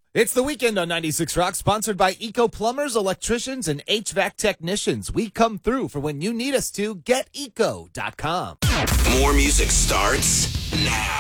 It's the weekend on 96 Rock, sponsored by Eco Plumbers, Electricians, and HVAC Technicians. We come through for when you need us to. GetEco.com. More music starts now.